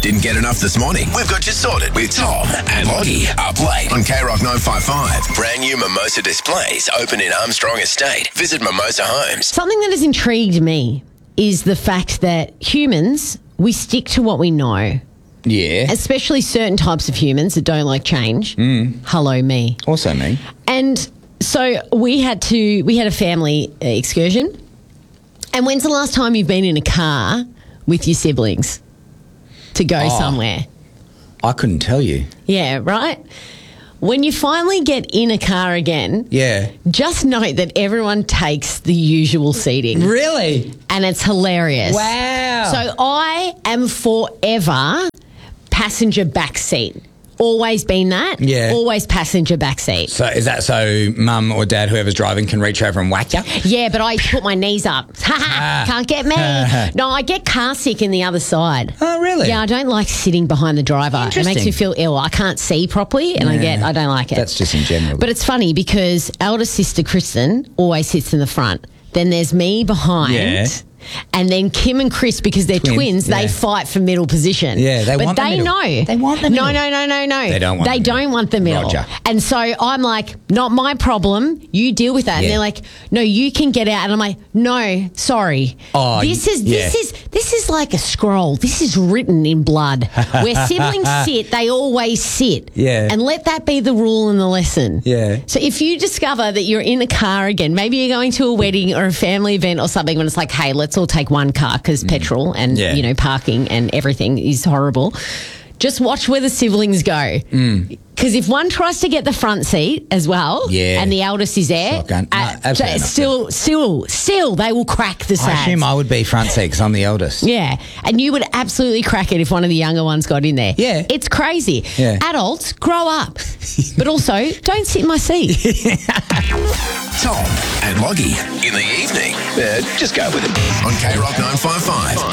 Didn't get enough this morning? We've got you sorted with Tom and Loggy up late on KROC 955. Brand new Mimosa displays open in Armstrong Estate. Visit Mimosa Homes. Something that has intrigued me is the fact that humans, we stick to what we know. Yeah. Especially certain types of humans that don't like change. Hello, me. Also me. And so we had a family excursion. And when's the last time you've been in a car with your siblings to go somewhere? I couldn't tell you. Yeah, right? When you finally get in a car again, just note that everyone takes the usual seating. Really? And it's hilarious. Wow. So I am forever passenger back seat. Always been that. Yeah. Always passenger back seat. So is that so mum or dad, whoever's driving, can reach over and whack you? Yeah, but I put my knees up. Can't get me. No, I get car sick in the other side. Oh, really? Yeah, I don't like sitting behind the driver. It Interesting. makes me feel ill. I can't see properly and I don't like it. That's just in general. But it's funny because elder sister Kristen always sits in the front. Then there's me behind. Yeah. And then Kim and Chris, because they're twins, they fight for middle position. Yeah, they want the But they middle. know. They want the middle. No. They don't want They the don't middle. want the middle. Roger. And so I'm like, not my problem. You deal with that. And Yeah. they're like, no, you can get out. And I'm like, no, sorry. Oh, This is like a scroll. This is written in blood. Where siblings sit, they always sit. Yeah. And let that be the rule and the lesson. Yeah. So if you discover that you're in a car again, maybe you're going to a wedding or a family event or something when it's like, hey, let's all take one car because petrol and, parking and everything is horrible. Just watch where the siblings go. Because if one tries to get the front seat as well and the eldest is there, Shotgun. No, absolutely still they will crack the sads. I assume I would be front seat because I'm the eldest. Yeah, and you would absolutely crack it if one of the younger ones got in there. Yeah. It's crazy. Yeah. Adults, grow up. But also, don't sit in my seat. Tom and Loggy in the evening. Just go with it on KROC 955.